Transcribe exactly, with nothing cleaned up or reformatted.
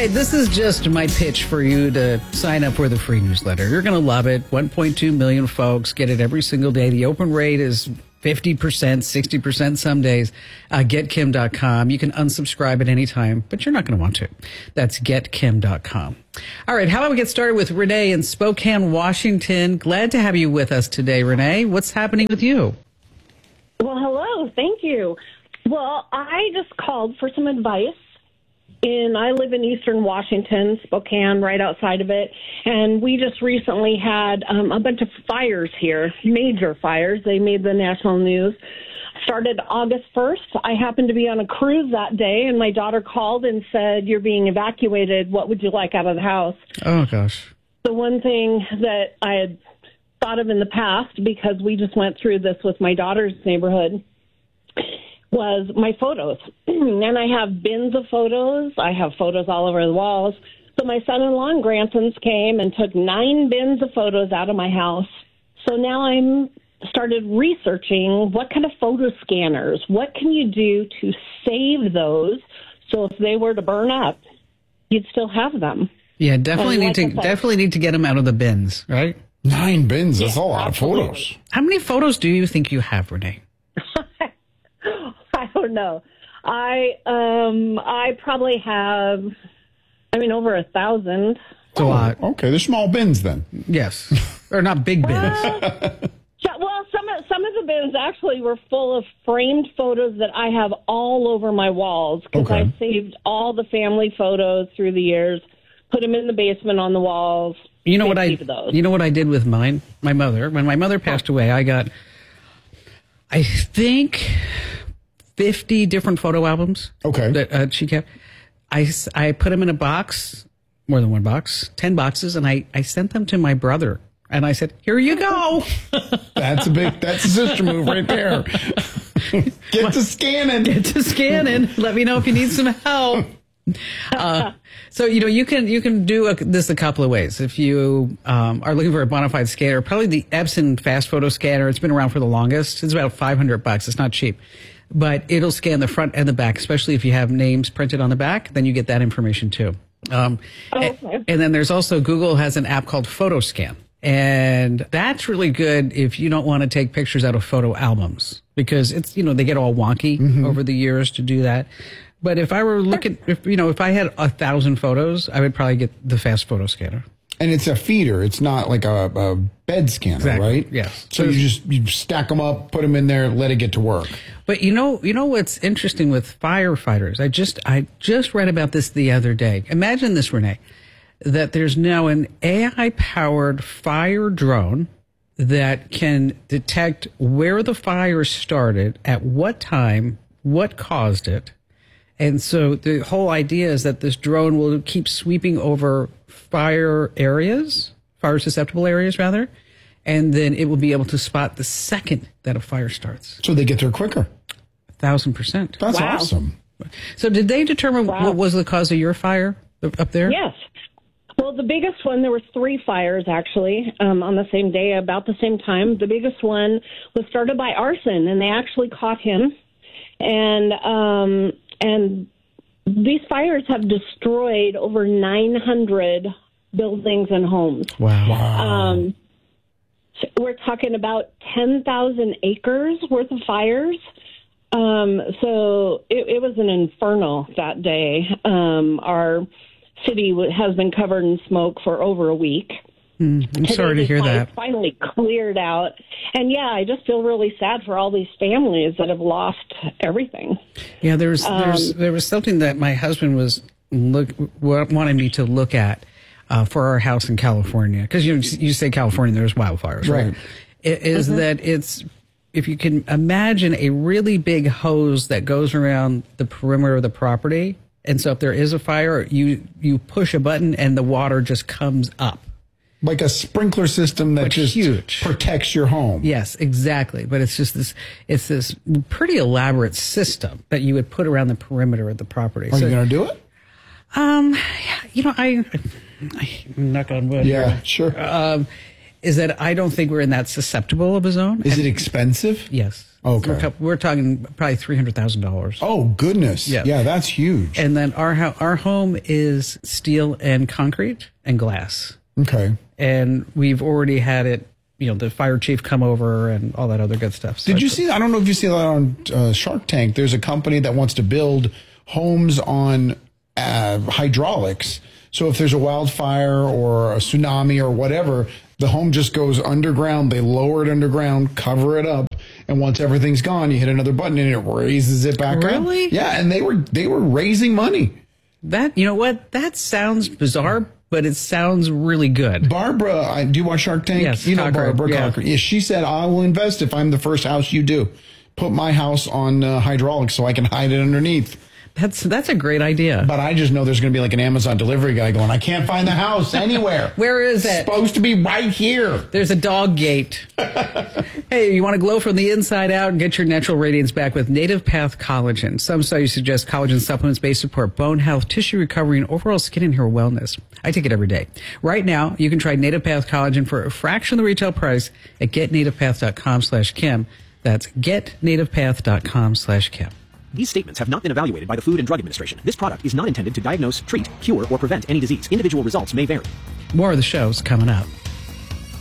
Hey, this is just my pitch for you to sign up for the free newsletter. You're going to love it. one point two million folks get it every single day. The open rate is fifty percent, sixty percent some days. Uh, get kim dot com. You can unsubscribe at any time, but you're not going to want to. That's get kim dot com. All right, how about we get started with Renee in Spokane, Washington. Glad to have you with us today, Renee. What's happening with you? Well, hello. Thank you. Well, I just called for some advice. And I live in eastern Washington, Spokane, right outside of it. And we just recently had um, a bunch of fires here, major fires. They made the national news. Started August first. I happened to be on a cruise that day, and my daughter called and said, "You're being evacuated. What would you like out of the house?" Oh, gosh. The one thing that I had thought of in the past, because we just went through this with my daughter's neighborhood, was my photos. And I have bins of photos. I have photos all over the walls. So my son-in-law and grandsons came and took nine bins of photos out of my house. So now I'm started researching what kind of photo scanners, what can you do to save those so if they were to burn up, you'd still have them. Yeah, definitely need to definitely need to get them out of the bins, right? Nine bins, that's yeah, a lot absolutely. of photos. How many photos do you think you have, Renee? I don't know. I um I probably have, I mean, over a thousand. It's a lot. Okay, they're small bins then. Yes, or not big bins. Uh, well, some of some of the bins actually were full of framed photos that I have all over my walls because okay. I saved all the family photos through the years, put them in the basement on the walls. You know what I? You know what I did with mine? My mother. When my mother passed away, I got, I think, fifty different photo albums. Okay. That uh, she kept. I, I put them in a box, more than one box, ten boxes, and I, I sent them to my brother. And I said, "Here you go." That's a big, that's a sister move right there. Get to scanning. Get to scanning. Let me know if you need some help. Uh, so, you know, you can you can do a, this a couple of ways. If you um, are looking for a bona fide scanner, probably the Epson Fast Photo Scanner. It's been around for the longest. It's about five hundred bucks. It's not cheap. But it'll scan the front and the back, especially if you have names printed on the back. Then you get that information, too. Um, oh, okay. and, and then there's also, Google has an app called PhotoScan. And that's really good if you don't want to take pictures out of photo albums. Because it's, you know, they get all wonky mm-hmm. over the years to do that. But if I were looking, if you know, if I had a thousand photos, I would probably get the Fast Photo Scanner. And it's a feeder. It's not like a, a bed scanner, exactly. right? Yes. So you just you stack them up, put them in there, let it get to work. But you know, you know what's interesting with firefighters? I just I just read about this the other day. Imagine this, Renee, that there's now an A I-powered fire drone that can detect where the fire started, at what time, what caused it. And so the whole idea is that this drone will keep sweeping over fire areas, fire susceptible areas rather, and then it will be able to spot the second that a fire starts. So they get there quicker. A thousand percent. That's wow. awesome. So did they determine wow. what was the cause of your fire up there? Yes. Well, the biggest one, there were three fires actually um, on the same day, about the same time. The biggest one was started by arson, and they actually caught him. And um, and these fires have destroyed over nine hundred buildings and homes. Wow. wow. Um, so we're talking about ten thousand acres worth of fires. Um, so it, it was an inferno that day. Um, our city w- has been covered in smoke for over a week. Mm, I'm Today, sorry to hear that. Finally cleared out. And yeah, I just feel really sad for all these families that have lost everything. Yeah, there's, Um, there's, there was something that my husband was look, wanted me to look at uh, for our house in California. Because you, you say California, there's wildfires, right? Right. It is Mhm. that it's, if you can imagine a really big hose that goes around the perimeter of the property. And so if there is a fire, you, you push a button and the water just comes up. Like a sprinkler system that But just huge. protects your home. Yes, exactly. But it's just this, it's this pretty elaborate system that you would put around the perimeter of the property. Are so, you going to do it? Um, you know, I, I knock on wood. Yeah, here. sure. Um, is that I don't think we're in that susceptible of a zone. Is And- it expensive? Yes. Okay. We're, couple- we're talking probably three hundred thousand dollars. Oh, goodness. Yeah. Yeah, that's huge. And then our ho- our home is steel and concrete and glass. Okay. And we've already had it, you know, the fire chief come over and all that other good stuff. So Did you it's- see, I don't know if you see that on uh, Shark Tank. There's a company that wants to build homes on uh, hydraulics. So if there's a wildfire or a tsunami or whatever, the home just goes underground. They lower it underground, cover it up, and once everything's gone, you hit another button and it raises it back up. Really? Yeah, and they were they were raising money. That, you know what? That sounds bizarre, but it sounds really good. Barbara, I, do you watch Shark Tank? Yes, you know Cochran, Barbara yeah. Cochran. Yeah, she said, I will invest if I'm the first house you do. Put my house on uh, hydraulics so I can hide it underneath. That's that's a great idea. But I just know there's going to be like an Amazon delivery guy going, I can't find the house anywhere. Where is It's it? supposed to be right here. There's a dog gate. Hey, you want to glow from the inside out and get your natural radiance back with Native Path Collagen. Some studies suggest collagen supplements may support bone health, tissue recovery, and overall skin and hair wellness. I take it every day. Right now, you can try Native Path Collagen for a fraction of the retail price at getnativepath.com slash Kim. That's getnativepath.com slash Kim. These statements have not been evaluated by the Food and Drug Administration. This product is not intended to diagnose, treat, cure, or prevent any disease. Individual results may vary. More of the show's coming up.